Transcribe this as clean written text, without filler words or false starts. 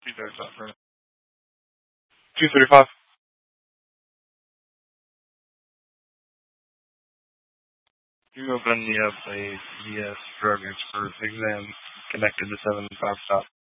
there's that for 235. You open me up a CVS drug expert exam connected to 75 stop.